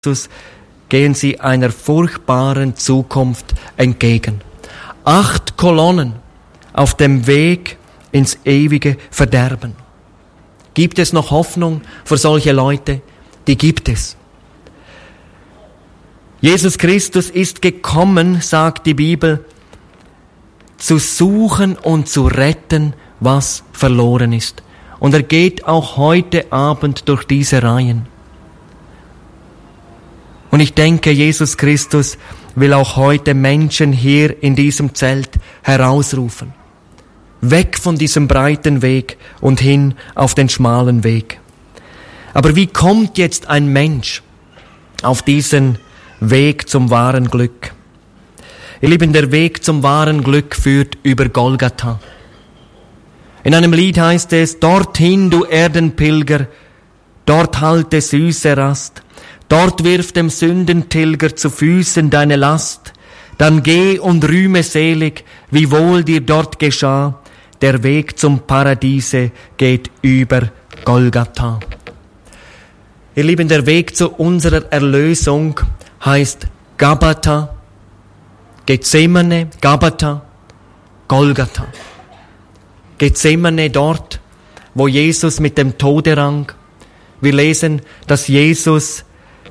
Jesus gehen sie einer furchtbaren Zukunft entgegen. 8 Kolonnen auf dem Weg ins ewige Verderben. Gibt es noch Hoffnung für solche Leute? Die gibt es. Jesus Christus ist gekommen, sagt die Bibel, zu suchen und zu retten, was verloren ist. Und er geht auch heute Abend durch diese Reihen. Und ich denke, Jesus Christus will auch heute Menschen hier in diesem Zelt herausrufen. Weg von diesem breiten Weg und hin auf den schmalen Weg. Aber wie kommt jetzt ein Mensch auf diesen Weg zum wahren Glück? Ihr Lieben, der Weg zum wahren Glück führt über Golgatha. In einem Lied heißt es: Dorthin, du Erdenpilger, dort halte süße Rast. Dort wirf dem Sündentilger zu Füßen deine Last. Dann geh und rühme selig, wie wohl dir dort geschah. Der Weg zum Paradiese geht über Golgatha. Ihr Lieben, der Weg zu unserer Erlösung heißt Gabbatha, Gethsemane, Gabbatha, Golgatha. Gethsemane, dort, wo Jesus mit dem Tode rang. Wir lesen, dass Jesus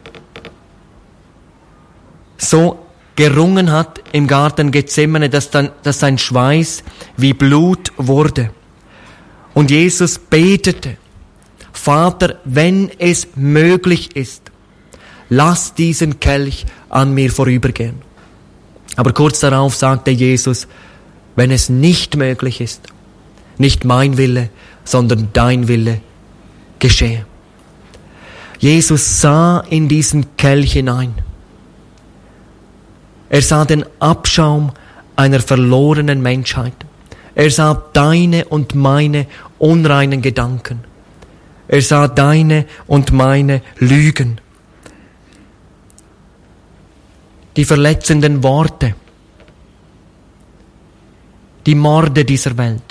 so gerungen hat im Garten Gethsemane, dass sein Schweiß wie Blut wurde. Und Jesus betete: Vater, wenn es möglich ist, lass diesen Kelch an mir vorübergehen. Aber kurz darauf sagte Jesus: Wenn es nicht möglich ist, nicht mein Wille, sondern dein Wille geschehe. Jesus sah in diesen Kelch hinein. Er sah den Abschaum einer verlorenen Menschheit. Er sah deine und meine unreinen Gedanken. Er sah deine und meine Lügen. Die verletzenden Worte. Die Morde dieser Welt.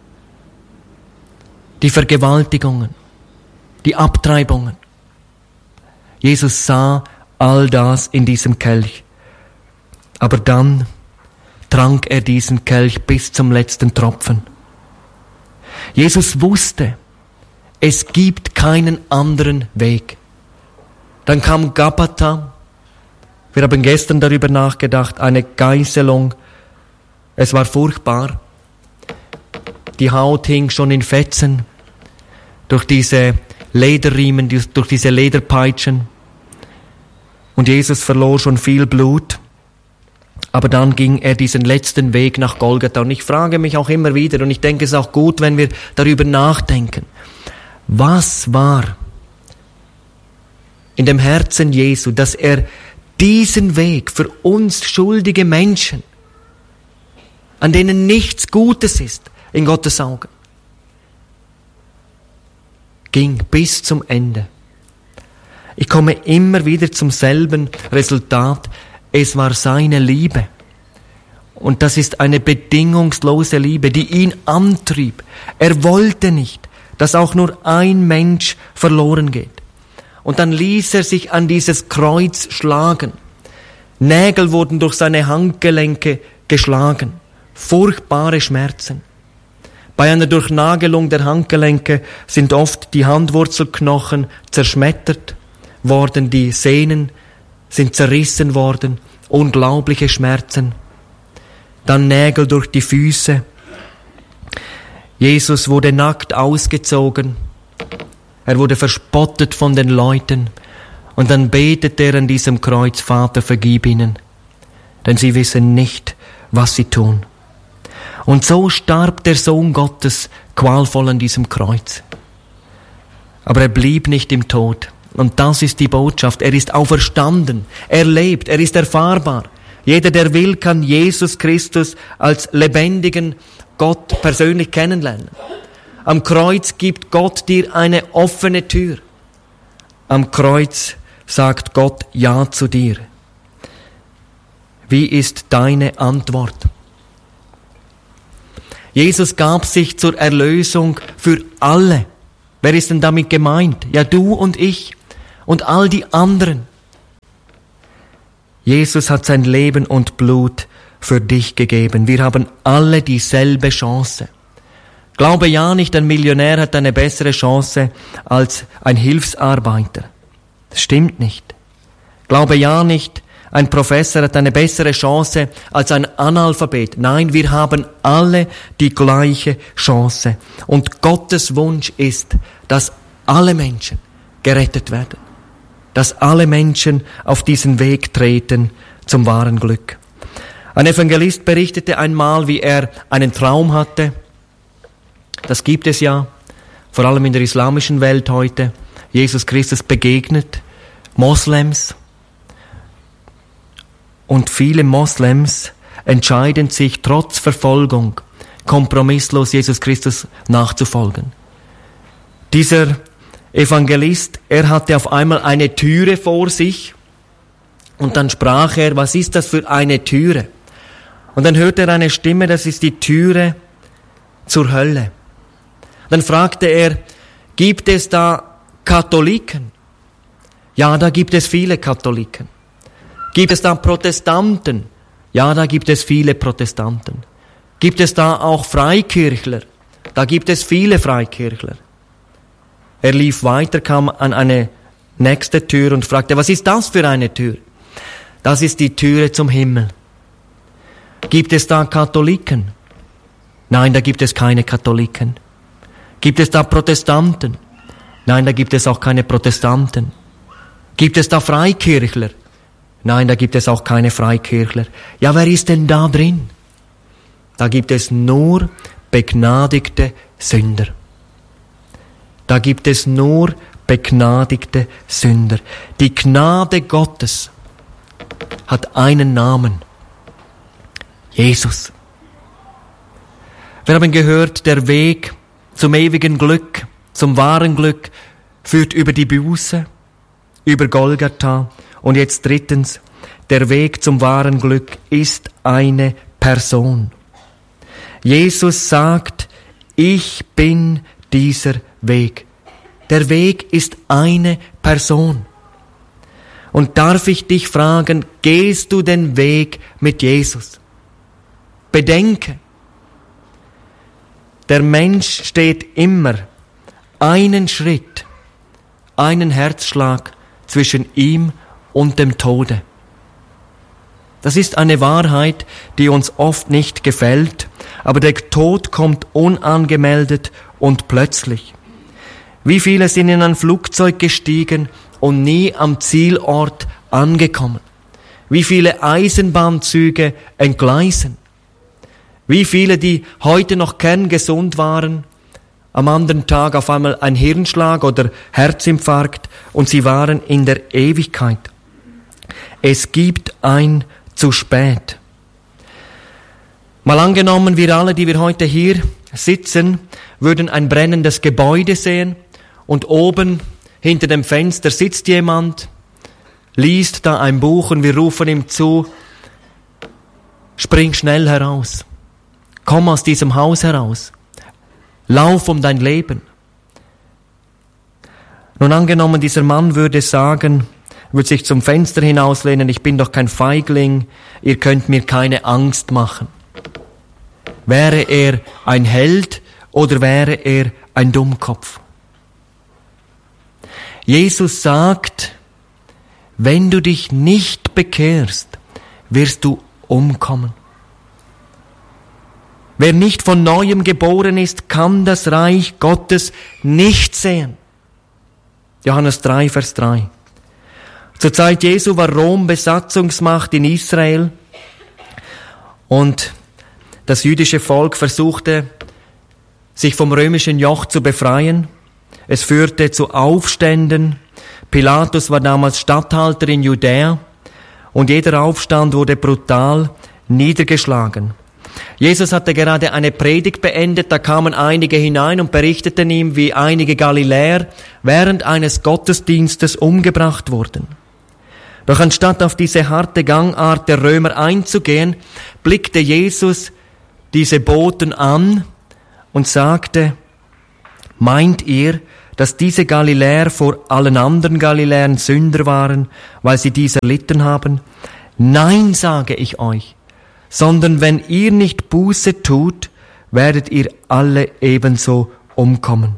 Die Vergewaltigungen. Die Abtreibungen. Jesus sah all das in diesem Kelch. Aber dann trank er diesen Kelch bis zum letzten Tropfen. Jesus wusste, es gibt keinen anderen Weg. Dann kam Gabbatha. Wir haben gestern darüber nachgedacht, eine Geißelung. Es war furchtbar. Die Haut hing schon in Fetzen durch diese Lederriemen, durch diese Lederpeitschen. Und Jesus verlor schon viel Blut. Aber dann ging er diesen letzten Weg nach Golgatha. Und ich frage mich auch immer wieder, und ich denke, es ist auch gut, wenn wir darüber nachdenken. Was war in dem Herzen Jesu, dass er diesen Weg für uns schuldige Menschen, an denen nichts Gutes ist in Gottes Augen, ging bis zum Ende. Ich komme immer wieder zum selben Resultat. Es war seine Liebe. Und das ist eine bedingungslose Liebe, die ihn antrieb. Er wollte nicht, dass auch nur ein Mensch verloren geht. Und dann ließ er sich an dieses Kreuz schlagen. Nägel wurden durch seine Handgelenke geschlagen. Furchtbare Schmerzen. Bei einer Durchnagelung der Handgelenke sind oft die Handwurzelknochen zerschmettert worden, die Sehnen sind zerrissen worden, unglaubliche Schmerzen. Dann Nägel durch die Füße. Jesus wurde nackt ausgezogen. Er wurde verspottet von den Leuten. Und dann betet er an diesem Kreuz: Vater, vergib ihnen, denn sie wissen nicht, was sie tun. Und so starb der Sohn Gottes qualvoll an diesem Kreuz. Aber er blieb nicht im Tod. Und das ist die Botschaft. Er ist auferstanden. Er lebt. Er ist erfahrbar. Jeder, der will, kann Jesus Christus als lebendigen Gott persönlich kennenlernen. Am Kreuz gibt Gott dir eine offene Tür. Am Kreuz sagt Gott Ja zu dir. Wie ist deine Antwort? Jesus gab sich zur Erlösung für alle. Wer ist denn damit gemeint? Ja, du und ich und all die anderen. Jesus hat sein Leben und Blut für dich gegeben. Wir haben alle dieselbe Chance. Glaube ja nicht, ein Millionär hat eine bessere Chance als ein Hilfsarbeiter. Das stimmt nicht. Glaube ja nicht, ein Professor hat eine bessere Chance als ein Analphabet. Nein, wir haben alle die gleiche Chance. Und Gottes Wunsch ist, dass alle Menschen gerettet werden. Dass alle Menschen auf diesen Weg treten zum wahren Glück. Ein Evangelist berichtete einmal, wie er einen Traum hatte. Das gibt es ja, vor allem in der islamischen Welt heute. Jesus Christus begegnet Moslems. Und viele Moslems entscheiden sich trotz Verfolgung kompromisslos Jesus Christus nachzufolgen. Dieser Evangelist, er hatte auf einmal eine Türe vor sich und dann sprach er, was ist das für eine Türe? Und dann hörte er eine Stimme, das ist die Türe zur Hölle. Dann fragte er, gibt es da Katholiken? Ja, da gibt es viele Katholiken. Gibt es da Protestanten? Ja, da gibt es viele Protestanten. Gibt es da auch Freikirchler? Da gibt es viele Freikirchler. Er lief weiter, kam an eine nächste Tür und fragte, was ist das für eine Tür? Das ist die Türe zum Himmel. Gibt es da Katholiken? Nein, da gibt es keine Katholiken. Gibt es da Protestanten? Nein, da gibt es auch keine Protestanten. Gibt es da Freikirchler? Nein, da gibt es auch keine Freikirchler. Ja, wer ist denn da drin? Da gibt es nur begnadigte Sünder. Da gibt es nur begnadigte Sünder. Die Gnade Gottes hat einen Namen. Jesus. Wir haben gehört, der Weg zum ewigen Glück, zum wahren Glück, führt über die Buße, über Golgatha. Und jetzt drittens, der Weg zum wahren Glück ist eine Person. Jesus sagt, ich bin dieser Weg. Der Weg ist eine Person. Und darf ich dich fragen, gehst du den Weg mit Jesus? Bedenke, der Mensch steht immer einen Schritt, einen Herzschlag zwischen ihm und dem Tode. Das ist eine Wahrheit, die uns oft nicht gefällt, aber der Tod kommt unangemeldet und plötzlich. Wie viele sind in ein Flugzeug gestiegen und nie am Zielort angekommen? Wie viele Eisenbahnzüge entgleisen? Wie viele, die heute noch kerngesund waren, am anderen Tag auf einmal ein Hirnschlag oder Herzinfarkt und sie waren in der Ewigkeit. Es gibt ein zu spät. Mal angenommen, wir alle, die wir heute hier sitzen, würden ein brennendes Gebäude sehen und oben hinter dem Fenster sitzt jemand, liest da ein Buch und wir rufen ihm zu, spring schnell heraus, komm aus diesem Haus heraus, lauf um dein Leben. Nun angenommen, dieser Mann würde sagen, würde sich zum Fenster hinauslehnen, ich bin doch kein Feigling, ihr könnt mir keine Angst machen. Wäre er ein Held oder wäre er ein Dummkopf? Jesus sagt, wenn du dich nicht bekehrst, wirst du umkommen. Wer nicht von Neuem geboren ist, kann das Reich Gottes nicht sehen. Johannes 3, Vers 3. Zur Zeit Jesu war Rom Besatzungsmacht in Israel und das jüdische Volk versuchte, sich vom römischen Joch zu befreien. Es führte zu Aufständen. Pilatus war damals Statthalter in Judäa und jeder Aufstand wurde brutal niedergeschlagen. Jesus hatte gerade eine Predigt beendet, da kamen einige hinein und berichteten ihm, wie einige Galiläer während eines Gottesdienstes umgebracht wurden. Doch anstatt auf diese harte Gangart der Römer einzugehen, blickte Jesus diese Boten an und sagte, meint ihr, dass diese Galiläer vor allen anderen Galiläern Sünder waren, weil sie dies erlitten haben? Nein, sage ich euch, sondern wenn ihr nicht Buße tut, werdet ihr alle ebenso umkommen.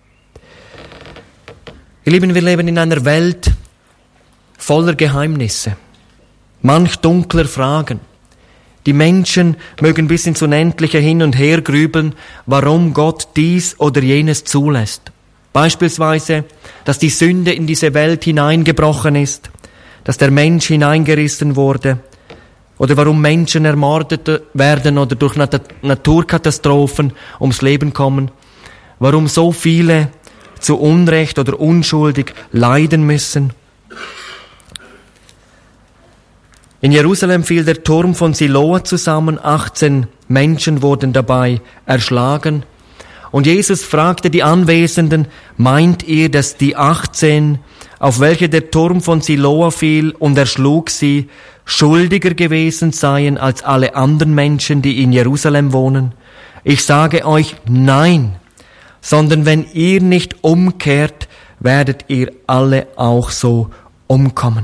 Ihr Lieben, wir leben in einer Welt voller Geheimnisse, manch dunkler Fragen. Die Menschen mögen bis ins Unendliche hin und her grübeln, warum Gott dies oder jenes zulässt. Beispielsweise, dass die Sünde in diese Welt hineingebrochen ist, dass der Mensch hineingerissen wurde, oder warum Menschen ermordet werden oder durch Naturkatastrophen ums Leben kommen, warum so viele zu Unrecht oder unschuldig leiden müssen. In Jerusalem fiel der Turm von Siloa zusammen, 18 Menschen wurden dabei erschlagen. Und Jesus fragte die Anwesenden, meint ihr, dass die 18, auf welche der Turm von Siloa fiel und erschlug sie, schuldiger gewesen seien als alle anderen Menschen, die in Jerusalem wohnen? Ich sage euch, nein, sondern wenn ihr nicht umkehrt, werdet ihr alle auch so umkommen.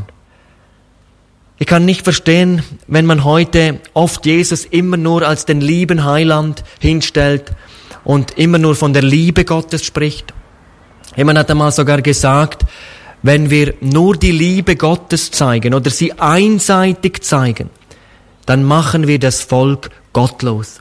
Ich kann nicht verstehen, wenn man heute oft Jesus immer nur als den lieben Heiland hinstellt und immer nur von der Liebe Gottes spricht. Jemand hat einmal sogar gesagt, wenn wir nur die Liebe Gottes zeigen oder sie einseitig zeigen, dann machen wir das Volk gottlos.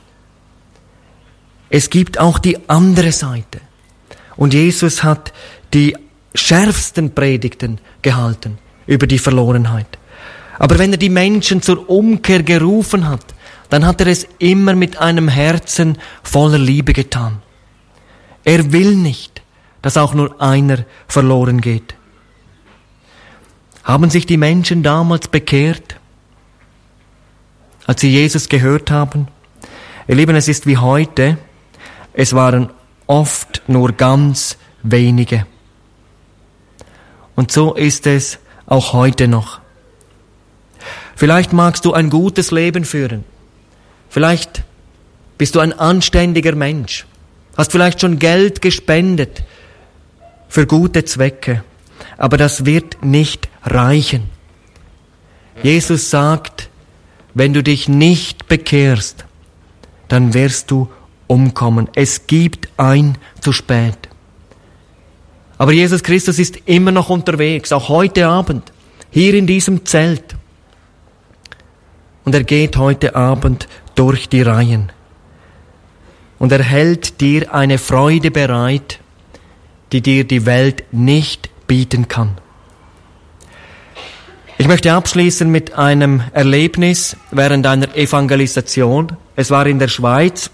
Es gibt auch die andere Seite. Und Jesus hat die schärfsten Predigten gehalten über die Verlorenheit. Aber wenn er die Menschen zur Umkehr gerufen hat, dann hat er es immer mit einem Herzen voller Liebe getan. Er will nicht, dass auch nur einer verloren geht. Haben sich die Menschen damals bekehrt, als sie Jesus gehört haben? Ihr Lieben, es ist wie heute, es waren oft nur ganz wenige. Und so ist es auch heute noch. Vielleicht magst du ein gutes Leben führen. Vielleicht bist du ein anständiger Mensch. Hast vielleicht schon Geld gespendet für gute Zwecke. Aber das wird nicht reichen. Jesus sagt, wenn du dich nicht bekehrst, dann wirst du umkommen. Es gibt ein zu spät. Aber Jesus Christus ist immer noch unterwegs, auch heute Abend, hier in diesem Zelt. Und er geht heute Abend durch die Reihen. Und er hält dir eine Freude bereit, die dir die Welt nicht bieten kann. Ich möchte abschließen mit einem Erlebnis während einer Evangelisation. Es war in der Schweiz.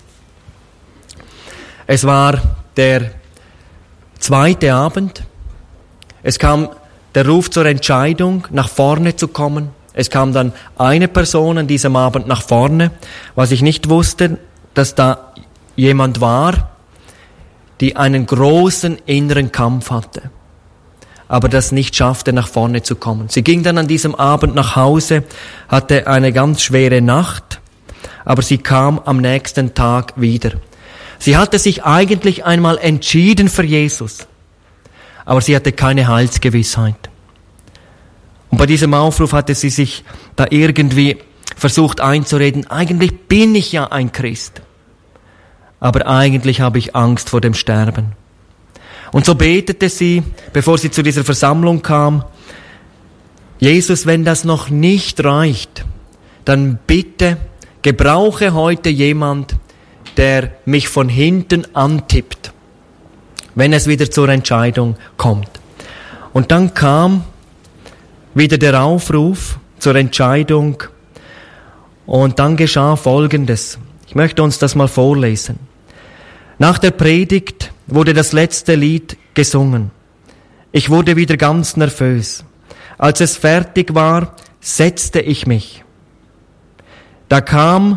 Es war der 2. Abend. Es kam der Ruf zur Entscheidung, nach vorne zu kommen. Es kam dann eine Person an diesem Abend nach vorne, was ich nicht wusste, dass da jemand war, die einen großen inneren Kampf hatte, aber das nicht schaffte, nach vorne zu kommen. Sie ging dann an diesem Abend nach Hause, hatte eine ganz schwere Nacht, aber sie kam am nächsten Tag wieder. Sie hatte sich eigentlich einmal entschieden für Jesus, aber sie hatte keine Heilsgewissheit. Und bei diesem Aufruf hatte sie sich da irgendwie versucht einzureden, eigentlich bin ich ja ein Christ, aber eigentlich habe ich Angst vor dem Sterben. Und so betete sie, bevor sie zu dieser Versammlung kam, Jesus, wenn das noch nicht reicht, dann bitte gebrauche heute jemand, der mich von hinten antippt, wenn es wieder zur Entscheidung kommt. Und dann kam wieder der Aufruf zur Entscheidung und dann geschah Folgendes. Ich möchte uns das mal vorlesen. Nach der Predigt wurde das letzte Lied gesungen. Ich wurde wieder ganz nervös. Als es fertig war, setzte ich mich. Da kam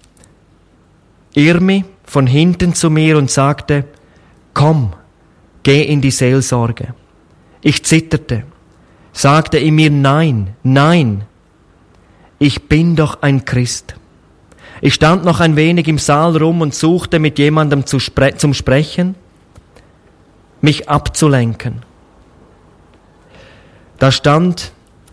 Irmi von hinten zu mir und sagte, komm, geh in die Seelsorge. Ich zitterte, sagte in mir, nein, ich bin doch ein Christ. Ich stand noch ein wenig im Saal rum und suchte mit jemandem zum Sprechen, mich abzulenken. Da stand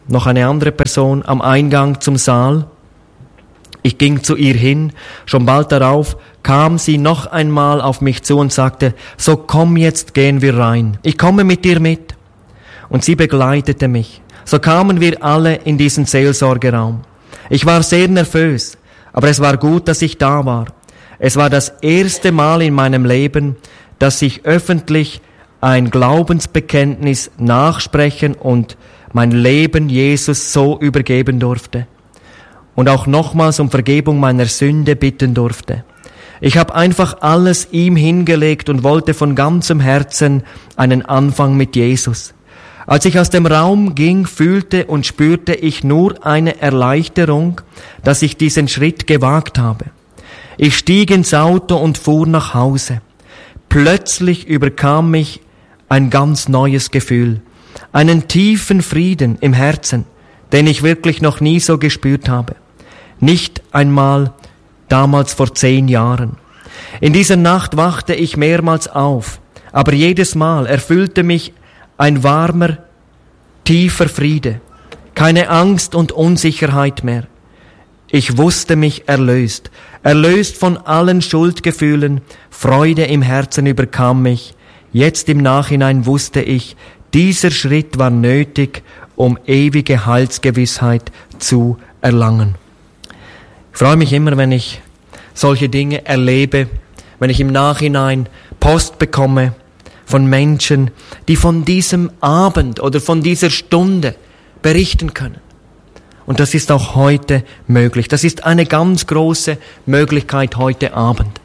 noch eine andere Person am Eingang zum Saal. Ich ging zu ihr hin, schon bald darauf kam sie noch einmal auf mich zu und sagte, so komm, jetzt gehen wir rein, ich komme mit dir mit. Und sie begleitete mich. So kamen wir alle in diesen Seelsorgeraum. Ich war sehr nervös, aber es war gut, dass ich da war. Es war das erste Mal in meinem Leben, dass ich öffentlich ein Glaubensbekenntnis nachsprechen und mein Leben Jesus so übergeben durfte. Und auch nochmals um Vergebung meiner Sünde bitten durfte. Ich habe einfach alles ihm hingelegt und wollte von ganzem Herzen einen Anfang mit Jesus. Als ich aus dem Raum ging, fühlte und spürte ich nur eine Erleichterung, dass ich diesen Schritt gewagt habe. Ich stieg ins Auto und fuhr nach Hause. Plötzlich überkam mich ein ganz neues Gefühl, einen tiefen Frieden im Herzen, den ich wirklich noch nie so gespürt habe. Nicht einmal damals vor 10 Jahren. In dieser Nacht wachte ich mehrmals auf, aber jedes Mal erfüllte mich ein warmer, tiefer Friede, keine Angst und Unsicherheit mehr. Ich wusste mich erlöst von allen Schuldgefühlen, Freude im Herzen überkam mich. Jetzt im Nachhinein wusste ich, dieser Schritt war nötig, um ewige Heilsgewissheit zu erlangen. Ich freue mich immer, wenn ich solche Dinge erlebe, wenn ich im Nachhinein Post bekomme von Menschen, die von diesem Abend oder von dieser Stunde berichten können. Und das ist auch heute möglich. Das ist eine ganz große Möglichkeit heute Abend.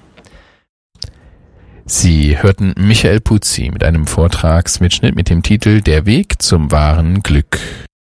Sie hörten Michael Puzzi mit einem Vortragsmitschnitt mit dem Titel Der Weg zum wahren Glück.